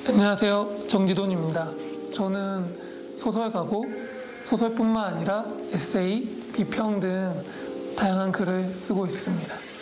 안녕하세요. 정지돈입니다. 저는 소설가고 소설뿐만 아니라 에세이, 비평 등 다양한 글을 쓰고 있습니다.